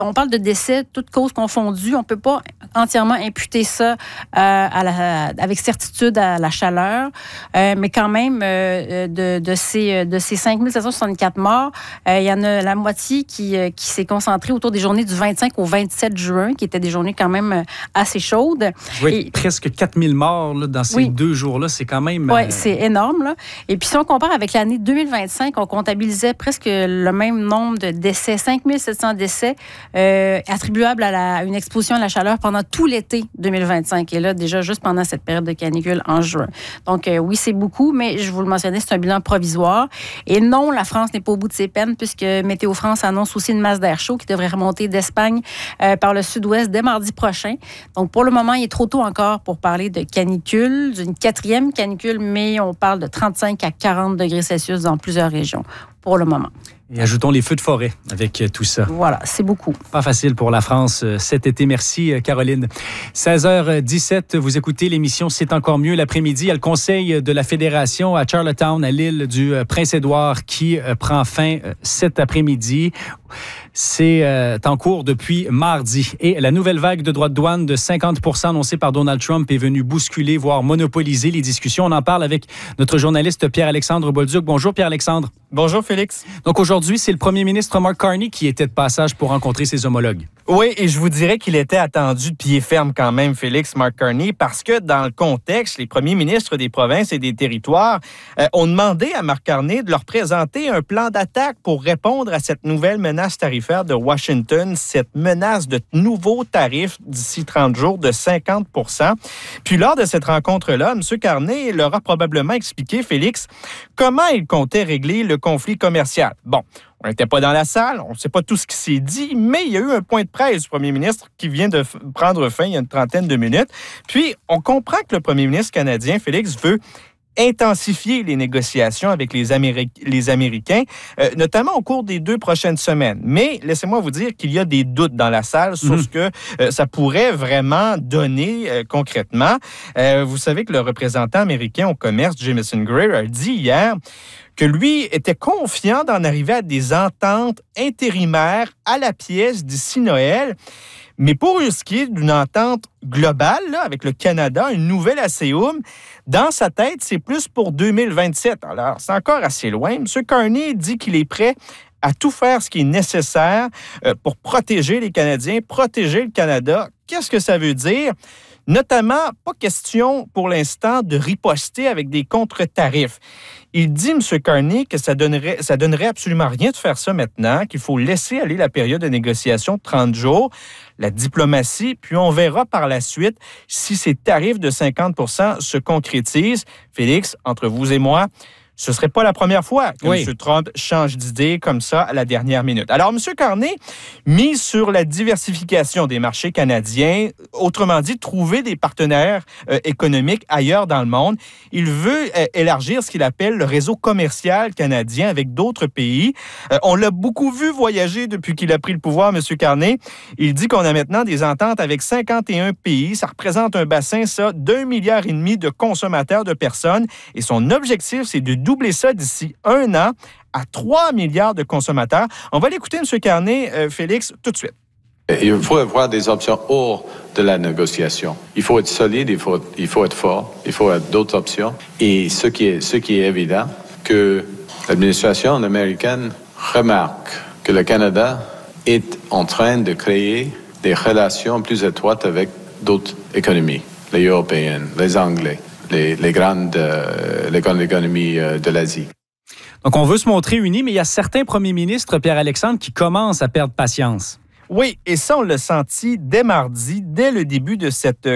on parle de décès, toutes causes confondues. On ne peut pas entièrement imputer ça avec certitude à la chaleur. Mais quand même, de ces 5764 morts, il y en a la moitié qui s'est concentrée autour des journées du 25 au 27 juin, qui étaient des journées quand même assez chaudes. Oui, presque 4000 morts là, dans ces 2 jours-là. C'est quand même... Oui, c'est énorme. Là. Et puis, si on compare avec l'année 2025, on comptabilisait presque le même nombre de décès, 5700 décès attribuables à une exposition à la chaleur pendant tout l'été 2025. Et là, déjà, juste pendant cette période de canicule en juin. Donc, oui, c'est beaucoup, mais je vous le mentionnais, c'est un bilan provisoire. Et non, la France n'est pas au bout de ses peines, puisque Météo France annonce aussi une masse d'air chaud qui devrait remonter d'Espagne par le sud-ouest dès mardi prochain. Donc, pour le moment, il est trop tôt encore pour parler de canicule, d'une 4e canicule, mais on parle de 35 à 40 degrés Celsius dans plusieurs régions pour le moment. Et ajoutons les feux de forêt avec tout ça. Voilà, c'est beaucoup. Pas facile pour la France cet été. Merci, Caroline. 16h17, vous écoutez l'émission C'est encore mieux l'après-midi. Il y a le Conseil de la Fédération à Charlottetown, à l'île du Prince-Édouard, qui prend fin cet après-midi. C'est en cours depuis mardi. Et la nouvelle vague de droits de douane de 50% annoncée par Donald Trump est venue bousculer, voire monopoliser les discussions. On en parle avec notre journaliste Pierre-Alexandre Bolduc. Bonjour, Pierre-Alexandre. Bonjour, Félix. Donc aujourd'hui, c'est le premier ministre Mark Carney qui était de passage pour rencontrer ses homologues. Oui, et je vous dirais qu'il était attendu de pied ferme quand même, Félix, Mark Carney, parce que dans le contexte, les premiers ministres des provinces et des territoires ont demandé à Mark Carney de leur présenter un plan d'attaque pour répondre à cette nouvelle menace tarifaire de Washington, cette menace de nouveaux tarifs d'ici 30 jours de 50%. Puis lors de cette rencontre-là, M. Carney leur a probablement expliqué, Félix, comment il comptait régler le conflit commercial. Bon, on n'était pas dans la salle, on ne sait pas tout ce qui s'est dit, mais il y a eu un point de presse du premier ministre qui vient de prendre fin il y a une trentaine de minutes. Puis, on comprend que le premier ministre canadien, Félix, veut intensifier les négociations avec les Américains, notamment au cours des 2 prochaines semaines. Mais laissez-moi vous dire qu'il y a des doutes dans la salle sur ce que ça pourrait vraiment donner concrètement. Vous savez que le représentant américain au commerce, Jamieson Greer, a dit hier que lui était confiant d'en arriver à des ententes intérimaires à la pièce d'ici Noël. Mais pour ce qui est d'une entente globale là, avec le Canada, une nouvelle ASEUM, dans sa tête, c'est plus pour 2027. Alors, c'est encore assez loin. M. Carney dit qu'il est prêt à tout faire ce qui est nécessaire pour protéger les Canadiens, protéger le Canada. Qu'est-ce que ça veut dire? Notamment, pas question pour l'instant de riposter avec des contre-tarifs. Il dit, M. Carney, que ça donnerait absolument rien de faire ça maintenant, qu'il faut laisser aller la période de négociation de 30 jours, la diplomatie, puis on verra par la suite si ces tarifs de 50% se concrétisent. Félix, entre vous et moi, ce ne serait pas la première fois que M. Trump change d'idée comme ça à la dernière minute. Alors, M. Carney mise sur la diversification des marchés canadiens, autrement dit, trouver des partenaires économiques ailleurs dans le monde. Il veut élargir ce qu'il appelle le réseau commercial canadien avec d'autres pays. On l'a beaucoup vu voyager depuis qu'il a pris le pouvoir, M. Carney. Il dit qu'on a maintenant des ententes avec 51 pays. Ça représente un bassin, ça, d'1,5 milliard de consommateurs de personnes. Et son objectif, c'est de doubler ça d'ici 1 an à 3 milliards de consommateurs. On va l'écouter, M. Carney, Félix, tout de suite. Il faut avoir des options hors de la négociation. Il faut être solide, il faut être fort, il faut avoir d'autres options. Et ce qui est évident, que l'administration américaine remarque que le Canada est en train de créer des relations plus étroites avec d'autres économies, les européennes, les Anglais, les grandes économies de l'Asie. Donc, on veut se montrer unis, mais il y a certains premiers ministres, Pierre-Alexandre, qui commencent à perdre patience. Oui, et ça, on l'a senti dès mardi, dès le début de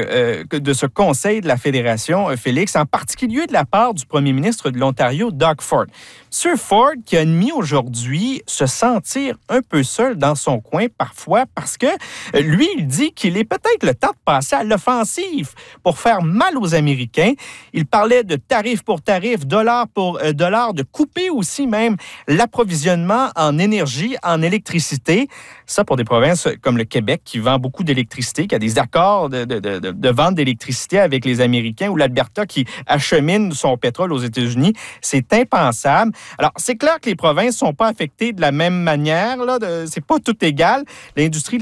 ce conseil de la Fédération, Félix, en particulier de la part du premier ministre de l'Ontario, Doug Ford. Sir Ford qui a admis aujourd'hui se sentir un peu seul dans son coin parfois parce que lui, il dit qu'il est peut-être le temps de passer à l'offensive pour faire mal aux Américains. Il parlait de tarif pour tarif, dollar pour dollar, de couper aussi même l'approvisionnement en énergie, en électricité. Ça pour des provinces comme le Québec qui vend beaucoup d'électricité, qui a des accords de vente d'électricité avec les Américains, ou l'Alberta qui achemine son pétrole aux États-Unis. C'est impensable. Alors, c'est clair que les provinces ne sont pas affectées de la même manière. C'est pas tout égal. L'industrie